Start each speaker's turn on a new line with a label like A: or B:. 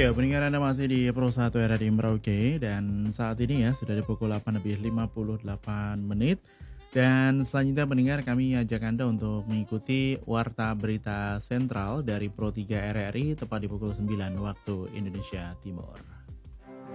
A: Ya, pendengar Anda masih di Pro 1 RRI Merauke dan saat ini ya sudah di pukul 8 lebih 58 menit. Dan selanjutnya pendengar kami ajak Anda untuk mengikuti Warta Berita Sentral dari Pro 3 RRI tepat di pukul 9 waktu Indonesia Timur.